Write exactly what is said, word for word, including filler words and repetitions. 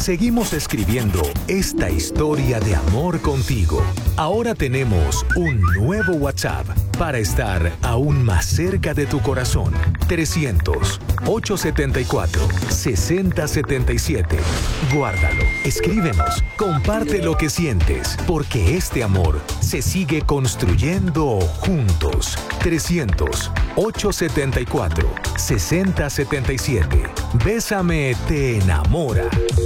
seguimos escribiendo esta historia de amor contigo. Ahora tenemos un nuevo WhatsApp para estar aún más cerca de tu corazón. trescientos, ochocientos setenta y cuatro, sesenta setenta y siete. Guárdalo, escríbenos, comparte lo que sientes, porque este amor se sigue construyendo juntos. trescientos, ochocientos setenta y cuatro, sesenta setenta y siete. Bésame te enamora.